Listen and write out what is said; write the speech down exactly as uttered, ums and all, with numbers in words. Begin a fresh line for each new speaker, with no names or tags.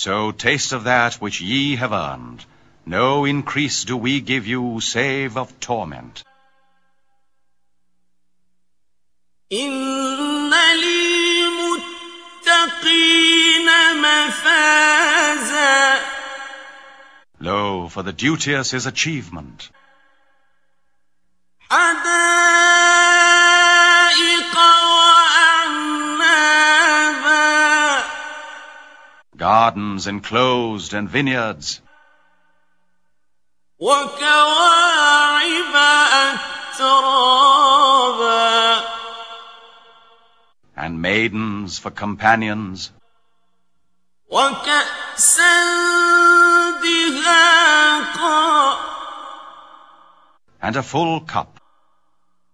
So taste of that which ye have earned. No increase do we give you, save of torment.
إن للمتقين مفازا.
Lo, for the duteous is achievement.
حدائق وأعنابا.
Gardens enclosed and vineyards.
وكواعب أترابا.
And maidens for companions.
وكأسا دهاقا.
And a full cup.